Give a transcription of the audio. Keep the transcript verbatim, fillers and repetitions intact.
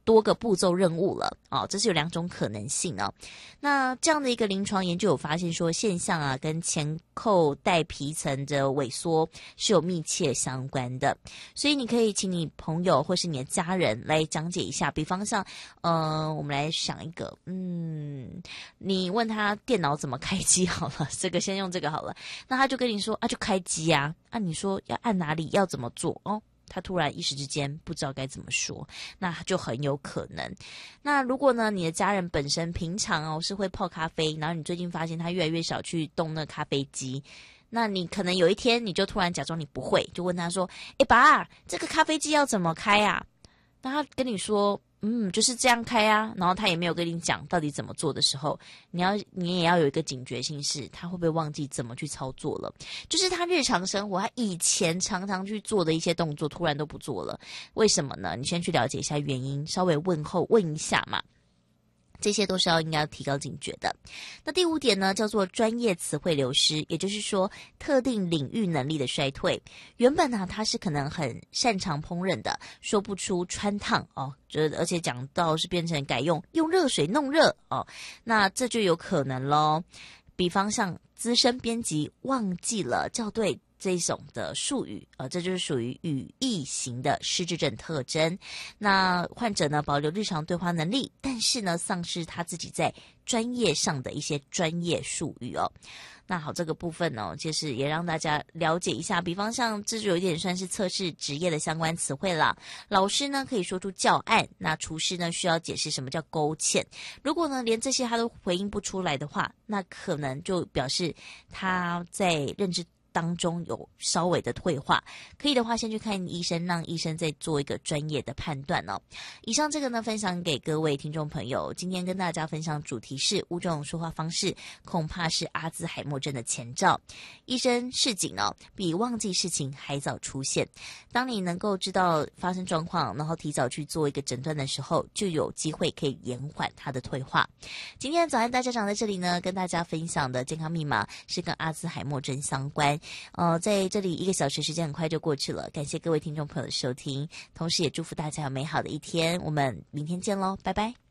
多个步骤任务了哦，这是有两种可能性哦。那这样的一个临床研究有发现说，现象啊跟前扣带皮层的萎缩是有密切相关的，所以你可以请你朋友或是你的家人来讲解一下。比方像，呃，我们来想一个，嗯，你问他电脑怎么开机好了，这个先用这个好了，那他就跟你说啊，就开机啊，啊，你说要按哪里，要怎么做哦？他突然一时之间不知道该怎么说，那就很有可能。那如果呢，你的家人本身平常哦是会泡咖啡，然后你最近发现他越来越少去动那咖啡机，那你可能有一天你就突然假装你不会，就问他说：“诶爸，这个咖啡机要怎么开啊？”那他跟你说：“嗯，就是这样开啊。”然后他也没有跟你讲到底怎么做的时候，你要你也要有一个警觉性，是他会不会忘记怎么去操作了？就是他日常生活他以前常常去做的一些动作，突然都不做了，为什么呢？你先去了解一下原因，稍微问候问一下嘛。这些都是要应该要提高警觉的。那第五点呢，叫做专业词汇流失，也就是说特定领域能力的衰退。原本呢、啊，他是可能很擅长烹饪的，说不出川烫哦，而且讲到是变成改用用热水弄热哦，那这就有可能咯。比方像资深编辑忘记了校对这一种的术语，呃，这就是属于语义型的失智症特征。那患者呢，保留日常对话能力，但是呢，丧失他自己在专业上的一些专业术语哦。那好，这个部分呢、哦，就是也让大家了解一下。比方像这就有一点算是测试职业的相关词汇啦。老师呢可以说出教案，那厨师呢需要解释什么叫勾芡。如果呢连这些他都回应不出来的话，那可能就表示他在认知当中有稍微的退化，可以的话先去看医生，让医生再做一个专业的判断哦。以上这个呢分享给各位听众朋友，今天跟大家分享主题是五种说话方式恐怕是阿兹海默症的前兆。医生示警哦，比忘记事情还早出现。当你能够知道发生状况，然后提早去做一个诊断的时候，就有机会可以延缓它的退化。今天的早安大家长在这里呢，跟大家分享的健康密码是跟阿兹海默症相关。呃，在这里一个小时时间很快就过去了，感谢各位听众朋友的收听，同时也祝福大家有美好的一天，我们明天见咯，拜拜。